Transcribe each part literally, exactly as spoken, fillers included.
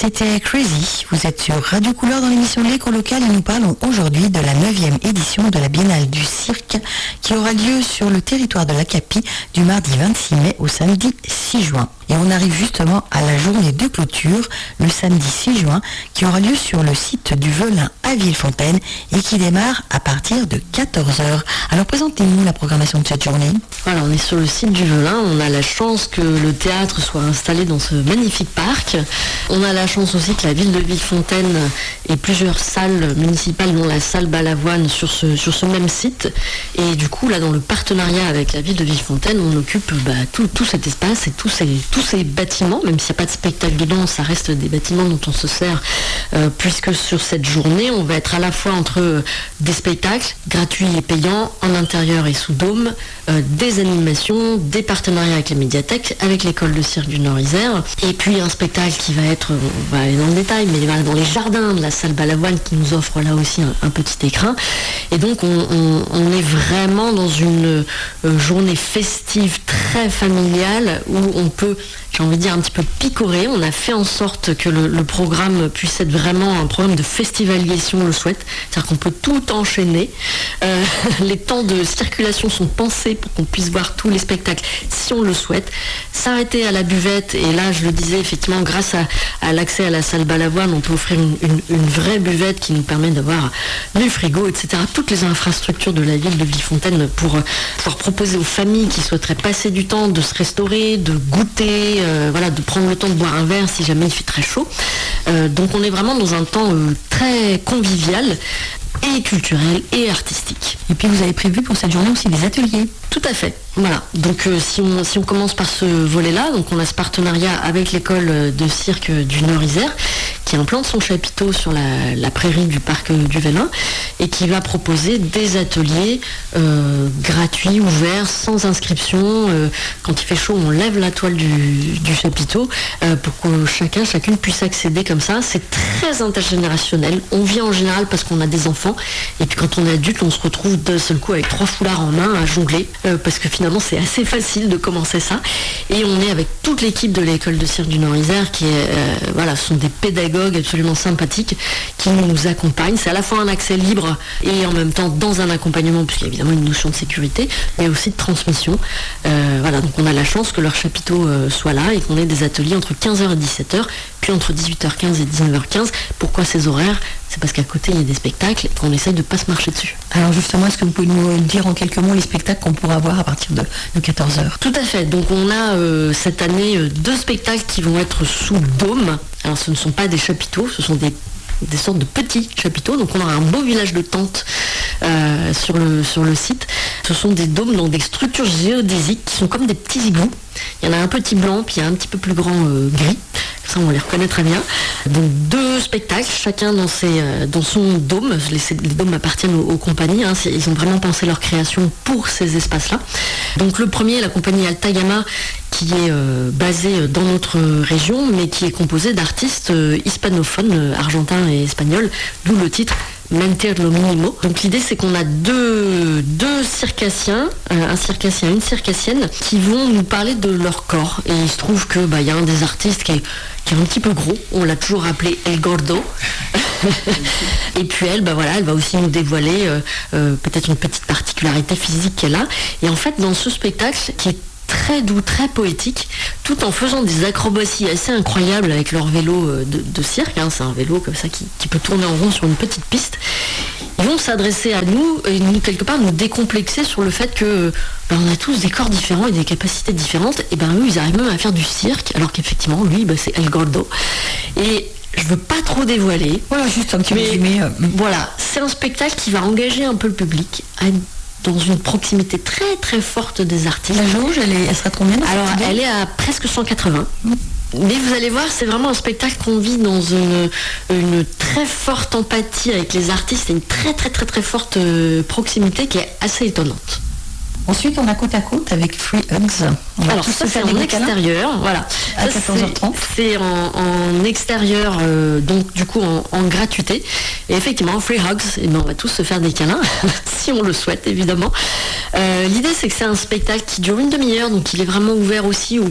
C'était Crazy. Vous êtes sur Radio Couleur dans l'émission L'écho local et nous parlons aujourd'hui de la neuvième édition de la Biennale du cirque qui aura lieu sur le territoire de l'Acapie du mardi vingt-six mai au samedi six juin. Et on arrive justement à la journée de clôture, le samedi six juin, qui aura lieu sur le site du Velin à Villefontaine et qui démarre à partir de quatorze heures. Alors présentez-nous la programmation de cette journée. Voilà, on est sur le site du Velin, on a la chance que le théâtre soit installé dans ce magnifique parc. On a la chance aussi que la ville de Villefontaine ait plusieurs salles municipales, dont la salle Balavoine sur ce, sur ce même site. Et du coup, là, dans le partenariat avec la ville de Villefontaine, on occupe bah, tout, tout cet espace et tous ces, tous ces bâtiments, même s'il n'y a pas de spectacle dedans, ça reste des bâtiments dont on se sert, euh, puisque sur cette journée, on va être à la fois entre des spectacles gratuits et payants, en intérieur et sous dôme, euh, des animations, des partenariats avec les médiathèques, avec l'école de cirque du Nord-Isère, et puis un spectacle qui va être, on va aller dans le détail, mais il va dans les jardins de la salle Balavoine qui nous offre là aussi un, un petit écrin. Et donc on, on, on est vraiment dans une euh, journée festive très familiale où on peut, j'ai envie de dire, un petit peu picorer. On a fait en sorte que le, le programme puisse être vraiment un programme de festivalier si on le souhaite. C'est-à-dire qu'on peut tout enchaîner. Euh, les temps de circulation sont pensés pour qu'on puisse voir tous les spectacles si on le souhaite. S'arrêter à la buvette, et là je le disais effectivement, grâce à, à l'accès à la salle Balavoine, on peut offrir une, une, une vraie buvette qui nous permet d'avoir du frigo, et cetera. Toutes les infrastructures de la ville de Villefontaine pour pouvoir proposer aux familles qui souhaiteraient passer du temps, de se restaurer, de goûter, euh, voilà, de prendre le temps de boire un verre si jamais il fait très chaud. Euh, donc on est vraiment dans un temps euh, très convivial et culturel et artistique. Et puis vous avez prévu pour cette journée aussi des ateliers. Tout à fait. Voilà. Donc euh, si, on, si on commence par ce volet-là, donc on a ce partenariat avec l'école de cirque du Nord-Isère qui implante son chapiteau sur la, la prairie du parc du Velin et qui va proposer des ateliers euh, gratuits, ouverts, sans inscription. Euh, quand il fait chaud, on lève la toile du, du chapiteau euh, pour que chacun, chacune puisse accéder comme ça. C'est très intergénérationnel. On vient en général parce qu'on a des enfants et puis quand on est adulte, on se retrouve d'un seul coup avec trois foulards en main à jongler euh, parce que finalement c'est assez facile de commencer ça. Et on est avec toute l'équipe de l'école de cirque du Nord-Isère qui est, euh, voilà, ce sont des pédagogues absolument sympathiques qui nous accompagnent. C'est à la fois un accès libre et en même temps dans un accompagnement, puisqu'il y a évidemment une notion de sécurité, mais aussi de transmission. Euh, voilà, donc on a la chance que leur chapiteau euh, soit là et qu'on ait des ateliers entre quinze heures et dix-sept heures, puis entre dix-huit heures quinze et dix-neuf heures quinze. Pourquoi ces horaires ? C'est parce qu'à côté il y a des spectacles et qu'on essaye de ne pas se marcher dessus. Alors justement, est-ce que vous pouvez nous dire en quelques mots les spectacles qu'on pourra voir à partir de, de quatorze heures ? Tout à fait. Donc on a euh, cette année euh, deux spectacles qui vont être sous dôme. Alors ce ne sont pas des chapiteaux, ce sont des des sortes de petits chapiteaux. Donc on aura un beau village de tentes euh, sur, le, sur le site. Ce sont des dômes, donc des structures géodésiques qui sont comme des petits igloos. Il y en a un petit blanc, puis il y a un petit peu plus grand euh, gris. Ça, on les reconnaît très bien. Donc deux spectacles, chacun dans, ses, euh, dans son dôme. Les, les dômes appartiennent aux, aux compagnies. Hein. Ils ont vraiment pensé leur création pour ces espaces-là. Donc le premier, la compagnie Altayama, qui est euh, basée dans notre région, mais qui est composée d'artistes euh, hispanophones, euh, argentins et espagnols, d'où le titre Mentir lo minimo. Donc l'idée c'est qu'on a deux, deux circassiens, euh, un circassien et une circassienne, qui vont nous parler de leur corps. Et il se trouve que bah, y a un des artistes qui est, qui est un petit peu gros, on l'a toujours appelé El Gordo. Et puis elle, bah voilà, elle va aussi nous dévoiler euh, euh, peut-être une petite particularité physique qu'elle a. Et en fait dans ce spectacle qui est très doux, très poétique, tout en faisant des acrobaties assez incroyables avec leur vélo de, de cirque, hein, c'est un vélo comme ça qui, qui peut tourner en rond sur une petite piste. Ils vont s'adresser à nous et nous, quelque part, nous décomplexer sur le fait que ben, on a tous des corps différents et des capacités différentes, et ben eux, ils arrivent même à faire du cirque, alors qu'effectivement, lui, ben, c'est El Gordo. Et je veux pas trop dévoiler. Voilà, juste un petit résumé. Euh... Voilà, c'est un spectacle qui va engager un peu le public à dans une proximité très très forte des artistes. La jauge, elle, est, elle sera de combien ? Alors, elle est à presque cent quatre-vingts. Mmh. Mais vous allez voir, c'est vraiment un spectacle qu'on vit dans une, une très forte empathie avec les artistes et une très très très très forte euh, proximité qui est assez étonnante. Ensuite, on a côte à côte avec Free Hugs. Alors ça, c'est en extérieur, voilà. À quatorze heures trente. C'est en, en extérieur, euh, donc du coup en, en gratuité. Et effectivement, Free Hugs, et ben, on va tous se faire des câlins, si on le souhaite évidemment. Euh, l'idée, c'est que c'est un spectacle qui dure une demi-heure, donc il est vraiment ouvert aussi aux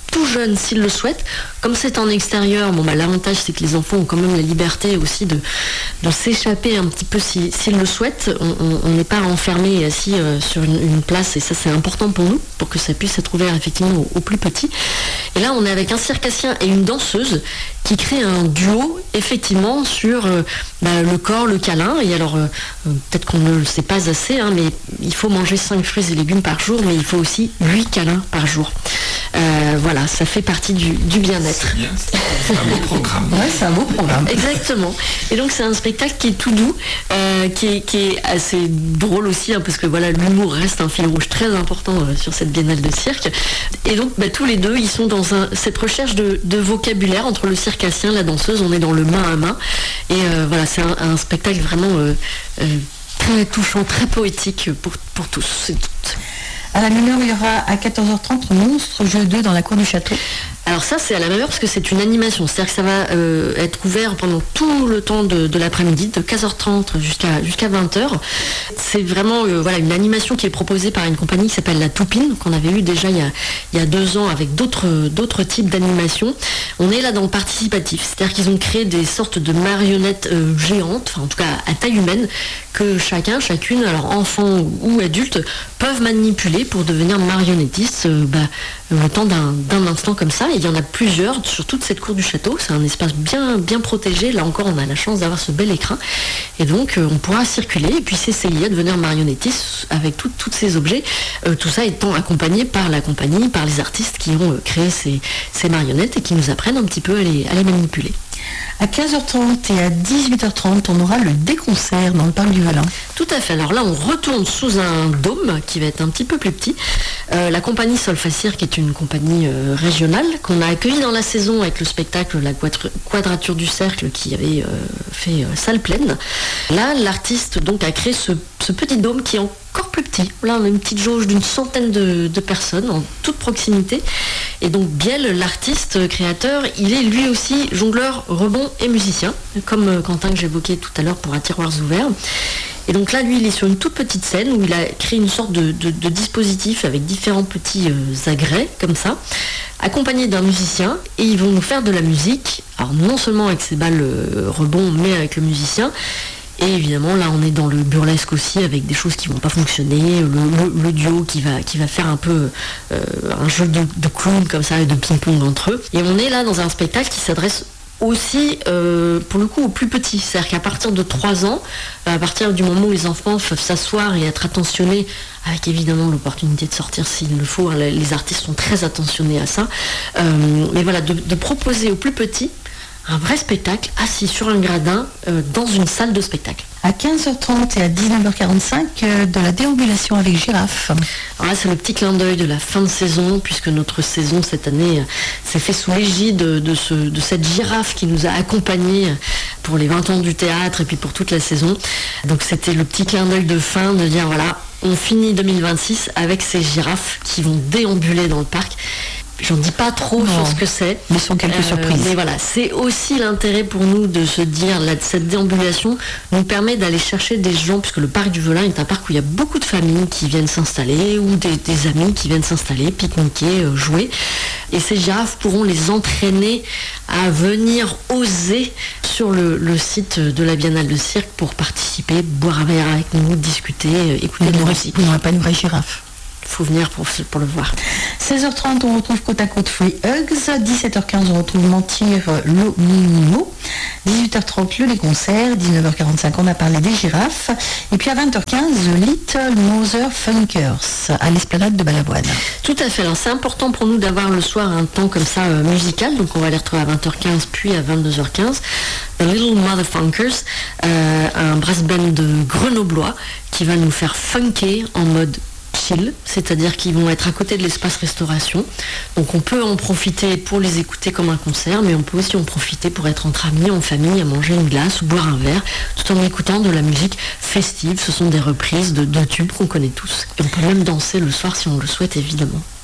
tout jeunes s'ils le souhaitent. Comme c'est en extérieur, bon, bah, l'avantage c'est que les enfants ont quand même la liberté aussi de, de s'échapper un petit peu si, s'ils le souhaitent. On n'est pas enfermé assis euh, sur une, une place, et ça c'est important pour nous, pour que ça puisse être ouvert effectivement aux, aux plus petits. Et là on est avec un circassien et une danseuse qui créent un duo effectivement sur euh, bah, le corps, le câlin. Et alors euh, peut-être qu'on ne le sait pas assez, hein, mais il faut manger cinq fruits et légumes par jour, mais il faut aussi huit câlins par jour. Euh, voilà, ça fait partie du, du bien-être. C'est bien, c'est un beau programme. Ouais, c'est un beau programme. Exactement. Et donc c'est un spectacle qui est tout doux, euh, qui, est, qui est assez drôle aussi, hein, parce que voilà, l'humour reste un fil rouge très important euh, sur cette biennale de cirque. Et donc bah, tous les deux, ils sont dans un, cette recherche de, de vocabulaire entre le circassien, la danseuse. On est dans le main à main. Et euh, voilà, c'est un, un spectacle vraiment euh, euh, très touchant, très poétique pour, pour tous et toutes. À la même heure, il y aura à quatorze heures trente Monstre Jeu deux dans la cour du château. Alors ça, c'est à la même heure parce que c'est une animation. C'est-à-dire que ça va euh, être ouvert pendant tout le temps de, de l'après-midi, de quinze heures trente jusqu'à jusqu'à vingt heures. C'est vraiment euh, voilà, une animation qui est proposée par une compagnie qui s'appelle La Toupine, qu'on avait eu déjà il y a, il y a deux ans avec d'autres, d'autres types d'animations. On est là dans le participatif. C'est-à-dire qu'ils ont créé des sortes de marionnettes euh, géantes, enfin en tout cas à taille humaine, que chacun, chacune, alors enfant ou adulte, peuvent manipuler pour devenir marionnettistes euh, bah, le temps d'un, d'un instant comme ça. Et il y en a plusieurs sur toute cette cour du château. C'est un espace bien, bien protégé. Là encore, on a la chance d'avoir ce bel écrin. Et donc, euh, on pourra circuler et puis s'essayer à devenir marionnettiste avec tous ces objets. Euh, tout ça étant accompagné par la compagnie, par les artistes qui ont euh, créé ces, ces marionnettes et qui nous apprennent un petit peu à les, à les manipuler. À quinze heures trente et à dix-huit heures trente, on aura le déconcert dans le parc du Velin. Tout à fait. Alors là, on retourne sous un dôme qui va être un petit peu plus petit. Euh, la compagnie Solfacir, qui est une compagnie euh, régionale, qu'on a accueillie dans la saison avec le spectacle La Quadrature du Cercle, qui avait euh, fait euh, salle pleine. Là, l'artiste donc a créé ce, ce petit dôme qui est encore plus petit. Là, on a une petite jauge d'une centaine de, de personnes en toute proximité. Et donc Biel, l'artiste créateur, il est lui aussi jongleur, rebond et musicien, comme euh, Quentin que j'évoquais tout à l'heure pour Un tiroir ouvert. Et donc là, lui, il est sur une toute petite scène où il a créé une sorte de, de, de dispositif avec différents petits euh, agrès, comme ça, accompagné d'un musicien, et ils vont nous faire de la musique, alors non seulement avec ses balles euh, rebond, mais avec le musicien. Et évidemment, là, on est dans le burlesque aussi, avec des choses qui vont pas fonctionner, le, le, le duo qui va, qui va faire un peu euh, un jeu de, de clown comme ça, et de ping-pong entre eux. Et on est là dans un spectacle qui s'adresse aussi, euh, pour le coup, aux plus petits. C'est-à-dire qu'à partir de trois ans, à partir du moment où les enfants peuvent s'asseoir et être attentionnés, avec évidemment l'opportunité de sortir s'il le faut, hein, les artistes sont très attentionnés à ça, euh, mais voilà, de, de proposer aux plus petits un vrai spectacle assis sur un gradin euh, dans une salle de spectacle. À quinze heures trente et à dix-neuf heures quarante-cinq, euh, de la déambulation avec girafe. Alors là, c'est le petit clin d'œil de la fin de saison, puisque notre saison cette année euh, s'est fait sous l'égide de, de, ce, de cette girafe qui nous a accompagnés pour les vingt ans du théâtre et puis pour toute la saison. Donc c'était le petit clin d'œil de fin, de dire voilà, on finit deux mille vingt-six avec ces girafes qui vont déambuler dans le parc. J'en dis pas trop non, sur ce que c'est. Mais sont quelques euh, surprises. Mais voilà, c'est aussi l'intérêt pour nous de se dire, là, cette déambulation nous permet d'aller chercher des gens, puisque le parc du Velin est un parc où il y a beaucoup de familles qui viennent s'installer, ou des, des amis qui viennent s'installer, pique-niquer, euh, jouer. Et ces girafes pourront les entraîner à venir oser sur le, le site de la Biennale de Cirque pour participer, boire un verre avec nous, discuter, écouter de la musique. Il n'y aura pas une vraie girafe. Il faut venir pour, pour le voir. seize heures trente, on retrouve Côte à Côte Free Hugs. dix-sept heures quinze, on retrouve Mentir l'eau minimo. dix-huit heures trente, le concert. dix-neuf heures quarante-cinq, on a parlé des girafes. Et puis à vingt heures quinze, Little Mother Funkers à l'esplanade de Balavoine. Tout à fait. Alors c'est important pour nous d'avoir le soir un temps comme ça euh, musical. Donc on va les retrouver à vingt heures quinze puis à vingt-deux heures quinze. The Little Mother Funkers, euh, un brass band grenoblois qui va nous faire funker en mode chill, c'est-à-dire qu'ils vont être à côté de l'espace restauration. Donc on peut en profiter pour les écouter comme un concert, mais on peut aussi en profiter pour être entre amis, en famille, à manger une glace ou boire un verre, tout en écoutant de la musique festive. Ce sont des reprises de, de tubes qu'on connaît tous. Et on peut même danser le soir si on le souhaite, évidemment.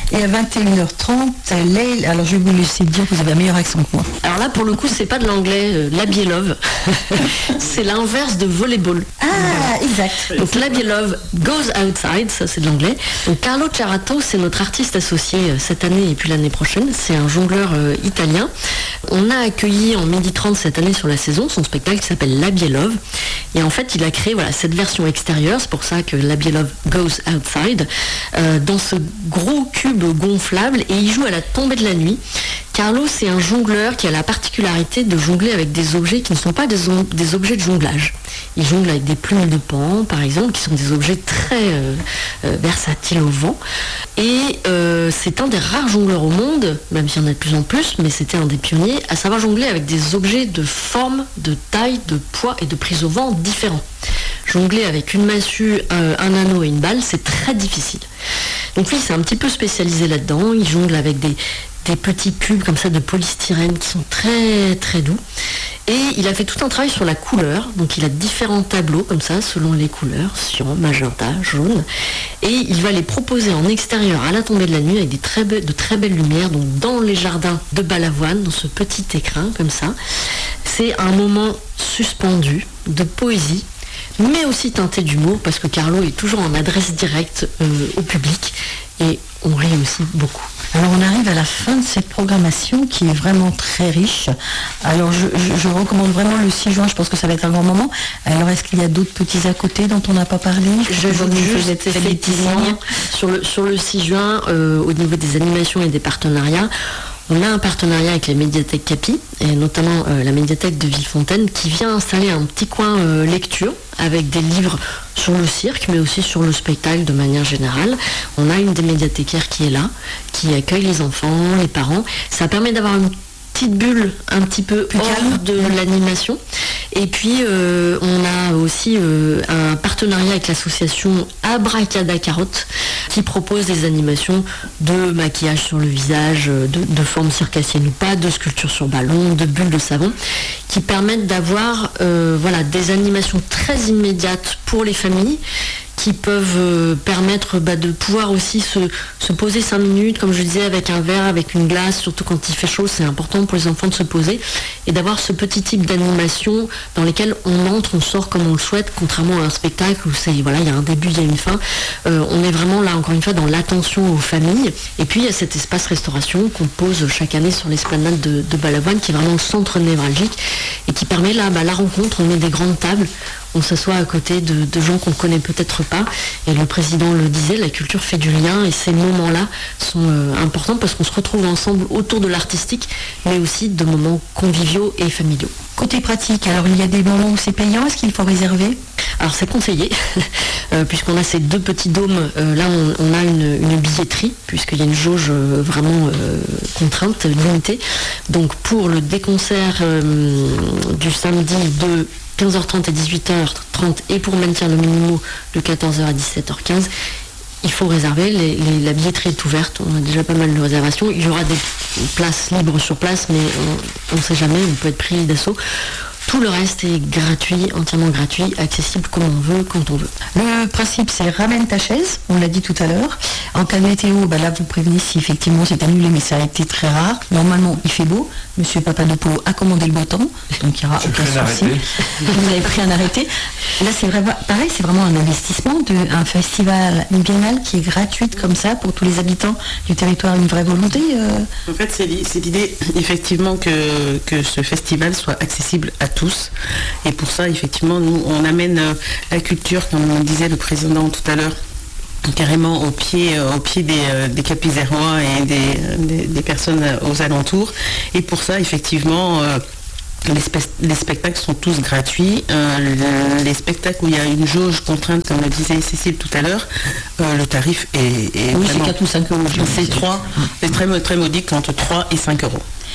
Et à vingt et une heures trente, Leil, alors je vais vous laisser dire que vous avez un meilleur accent que moi. Alors là, pour le coup, c'est pas de l'anglais, euh, la Bielove. C'est l'inverse de volleyball. Ah, exact. Donc la Bielove goes outside, ça c'est de l'anglais. Donc Carlo Cerato, c'est notre artiste associé euh, cette année et puis l'année prochaine. C'est un jongleur euh, italien. On a accueilli en midi trente cette année sur la saison son spectacle qui s'appelle La Bielove. Et en fait, il a créé voilà, cette version extérieure, c'est pour ça que La Bielove goes outside, euh, dans ce gros cube gonflable, et il joue à la tombée de la nuit. Carlo, c'est un jongleur qui a la particularité de jongler avec des objets qui ne sont pas des, on- des objets de jonglage. Il jongle avec des plumes de pan, par exemple, qui sont des objets très euh, euh, versatiles au vent. Et euh, c'est un des rares jongleurs au monde, même s'il y en a de plus en plus, mais c'était un des pionniers, à savoir jongler avec des objets de forme, de taille, de poids et de prise au vent différents. Jongler avec une massue, un, un anneau et une balle, c'est très difficile. Donc lui, c'est un petit peu spécialisé là-dedans. Il jongle avec des, des petits cubes comme ça de polystyrène qui sont très très doux. Et il a fait tout un travail sur la couleur. Donc il a différents tableaux comme ça, selon les couleurs, cyan, magenta, jaune. Et il va les proposer en extérieur à la tombée de la nuit avec des très be- de très belles lumières, donc dans les jardins de Balavoine, dans ce petit écrin comme ça. C'est un moment suspendu de poésie, mais aussi teinté d'humour, parce que Carlo est toujours en adresse directe euh, au public, et on rit aussi beaucoup. Alors on arrive à la fin de cette programmation qui est vraiment très riche. Alors je, je- je recommande vraiment le six juin, je pense que ça va être un grand moment. Alors est-ce qu'il y a d'autres petits à côté dont on n'a pas parlé? Je vois que vous juste faites- faites des petits effectivement signes. sur le, sur le six juin, euh, au niveau des animations et des partenariats, on a un partenariat avec la médiathèque Capi, et notamment euh, la médiathèque de Villefontaine, qui vient installer un petit coin euh, lecture avec des livres sur le cirque, mais aussi sur le spectacle de manière générale. On a une des médiathécaires qui est là, qui accueille les enfants, les parents. Ça permet d'avoir une petite bulle un petit peu Plus hors calme. de l'animation. Et puis euh, on a aussi euh, un partenariat avec l'association Abracada Carotte, qui propose des animations de maquillage sur le visage, de, de forme circassienne ou pas, de sculpture sur ballon, de bulles de savon, qui permettent d'avoir euh, voilà, des animations très immédiates pour les familles, qui peuvent euh, permettre bah, de pouvoir aussi se, se poser cinq minutes, comme je disais, avec un verre, avec une glace, surtout quand il fait chaud, c'est important pour les enfants de se poser, et d'avoir ce petit type d'animation dans lesquelles on entre, on sort comme on le souhaite, contrairement à un spectacle où c'est, voilà, il y a un début, il y a une fin. Euh, on est vraiment là, encore une fois, dans l'attention aux familles. Et puis il y a cet espace restauration qu'on pose chaque année sur l'esplanade de, de Balavoine, qui est vraiment le centre névralgique, et qui permet là, bah, la rencontre. On met des grandes tables, on s'assoit à côté de, de gens qu'on ne connaît peut-être pas, et le président le disait, la culture fait du lien, et ces moments-là sont euh, importants parce qu'on se retrouve ensemble autour de l'artistique, mais aussi de moments conviviaux et familiaux. Côté pratique, alors il y a des moments où c'est payant, est-ce qu'il faut réserver? Alors c'est conseillé, euh, puisqu'on a ces deux petits dômes, euh, là on, on a une, une billetterie, puisqu'il y a une jauge euh, vraiment euh, contrainte, limitée. Donc pour le déconcert euh, du samedi de quinze heures trente et dix-huit heures trente, et pour maintenir le minimum de quatorze heures à dix-sept heures quinze, il faut réserver. Les- les- la billetterie est ouverte, on a déjà pas mal de réservations. Il y aura des places libres sur place, mais on ne sait jamais, on peut être pris d'assaut. Tout le reste est gratuit, entièrement gratuit, accessible comme on veut, quand on veut. Le principe, c'est ramène ta chaise, on l'a dit tout à l'heure. En cas de météo, bah là, vous prévenez si effectivement c'est annulé, mais ça a été très rare. Normalement, il fait beau. Monsieur Papadopoulou a commandé le beau temps, donc il n'y aura J'ai aucun pris un souci. arrêté. Vous avez pris un arrêté. Là, c'est vraiment, pareil, c'est vraiment un investissement d'un festival, une biennale qui est gratuite comme ça pour tous les habitants du territoire, une vraie volonté. euh. En fait, c'est l'i- c'est l'idée, effectivement, que, que ce festival soit accessible à tous. Et pour ça, effectivement, nous, on amène euh, la culture, comme disait le président tout à l'heure, carrément au pied, euh, au pied des, euh, des Capizérois et des, euh, des- des personnes euh, aux alentours. Et pour ça, effectivement, euh, les, spe- les spectacles sont tous gratuits. Euh, le- les spectacles où il y a une jauge contrainte, comme le disait Cécile tout à l'heure, euh, le tarif est, est Oui, c'est vraiment- quatre ou cinq euros. c'est trois, c'est très, mo- très modique, entre trois et cinq euros.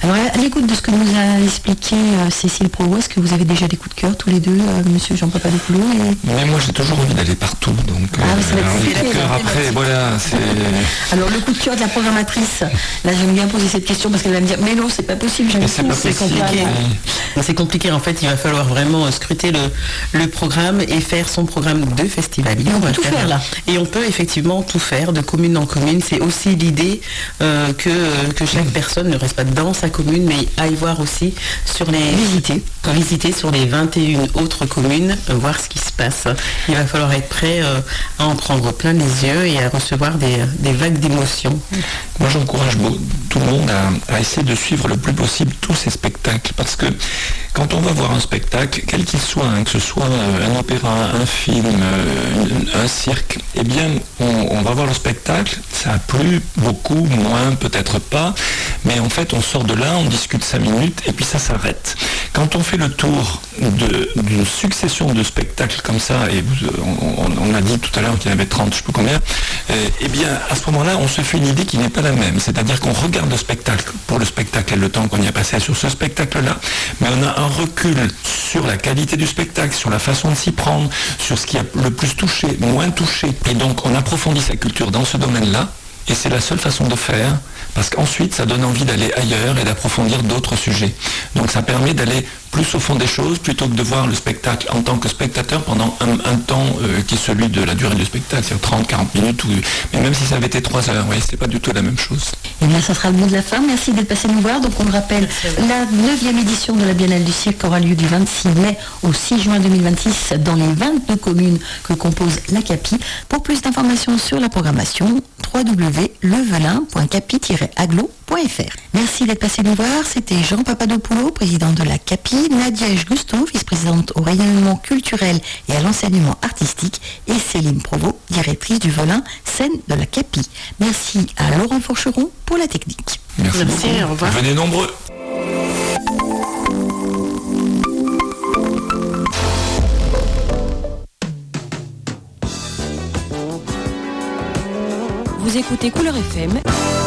Alors à l'écoute de ce que nous a expliqué euh, Cécile Provost, est-ce que vous avez déjà des coups de cœur tous les deux, euh, monsieur Jean Papadopoulou et... Mais moi j'ai toujours envie d'aller partout, donc ah, euh, ça va être un compliqué, coup de cœur là, après, là, voilà, c'est... Alors le coup de cœur de la programmatrice, là j'aime bien poser cette question parce qu'elle va me dire mais non c'est pas possible, j'aime Mais c'est tout, pas c'est possible. compliqué. Oui. C'est compliqué en fait, il va falloir vraiment euh, scruter le, le programme et faire son programme de festivalier. Et on peut va tout faire, là. Et on peut effectivement tout faire de commune en commune. C'est aussi l'idée euh, que, que chaque personne ne reste pas dans sa commune mais aille voir aussi sur les... Visiter. Visiter sur les vingt et une autres communes, euh, voir ce qui se passe. Il va falloir être prêt euh, à en prendre plein les yeux et à recevoir des, des vagues d'émotions. Moi j'encourage beau- tout le monde à, à essayer de suivre le plus possible tous ces spectacles, parce que quand on va voir un spectacle, quel qu'il soit, hein, que ce soit euh, un opéra, un film, euh, un cirque, eh bien on, on va voir le spectacle, ça a plu beaucoup, moins, peut-être pas, mais en fait on sort de là, on discute cinq minutes et puis ça s'arrête. Quand on fait le tour de- d'une succession de spectacles comme ça, et vous, on, on- on a dit tout à l'heure qu'il y en avait trente, je sais pas combien, euh, eh bien à ce moment-là on se fait une idée qui n'est pas la même, c'est-à-dire qu'on regarde le spectacle pour le spectacle et le temps qu'on y a passé sur ce spectacle-là, mais on a un recul sur la qualité du spectacle, sur la façon de s'y prendre, sur ce qui a le plus touché, moins touché, et donc on approfondit sa culture dans ce domaine-là, et c'est la seule façon de faire, parce qu'ensuite ça donne envie d'aller ailleurs et d'approfondir d'autres sujets. Donc ça permet d'aller plus au fond des choses, plutôt que de voir le spectacle en tant que spectateur pendant un, un temps euh, qui est celui de la durée du spectacle, c'est-à-dire trente, quarante minutes, ou, mais même si ça avait été trois heures, oui, c'est pas du tout la même chose. Et bien ça sera le mot de la fin, merci d'être passé nous voir. Donc on le rappelle, la neuvième édition de la Biennale du Cirque aura lieu du vingt-six mai au six juin deux mille vingt-six dans les vingt-deux communes que compose l'Acapi. Pour plus d'informations sur la programmation, w w w point levelin point capi tiret aglo point f r. Merci d'être passé nous voir, c'était Jean Papadopoulou, président de l'Acapi, Nadia Gusto, vice-présidente au rayonnement culturel et à l'enseignement artistique, et Céline Provost, directrice du Velin scène de l'Acapi. Merci à Laurent Forcheron pour la technique. Merci, Merci, beaucoup. au revoir. Venez nombreux. Vous écoutez Couleur F M.